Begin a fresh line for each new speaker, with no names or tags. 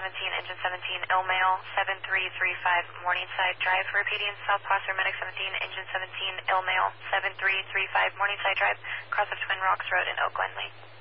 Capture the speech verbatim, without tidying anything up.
seventeen, engine seventeen, Ilmail, seven three three five, Morningside Drive. Repeating, South Placer, Medic seventeen, engine seventeen, Ilmail, seven three three five, Morningside Drive, cross of Twin Rocks Road in Oak Glen Lane.